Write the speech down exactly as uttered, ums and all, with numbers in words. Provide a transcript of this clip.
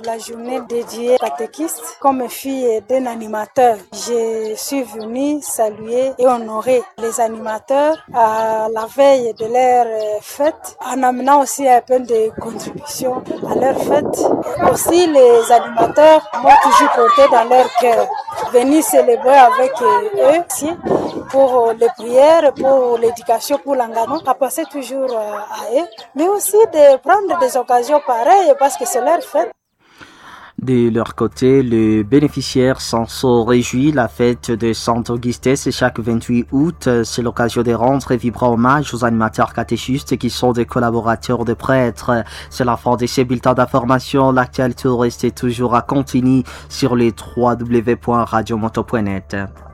la journée dédiée catéchiste. Comme fille d'un animateur, je suis venue saluer et honorer les animateurs à la veille de leur fête, en amenant aussi un peu de contribution à leur fête. Et aussi, les animateurs m'ont toujours porté dans leur cœur. Venir célébrer avec eux ici pour les prières, pour l'éducation, pour l'engagement, à passer toujours à eux, mais aussi de prendre des occasions pareilles parce que c'est leur fête. De leur côté, les bénéficiaires s'en sont réjouis. La fête de Saint-Augustin, c'est chaque vingt-huit août. C'est l'occasion de rendre et vibrant hommage aux animateurs catéchistes qui sont des collaborateurs de prêtres. C'est la fin de ces bulletins d'information. L'actualité reste toujours à continuer sur les w w w point radio moto point net.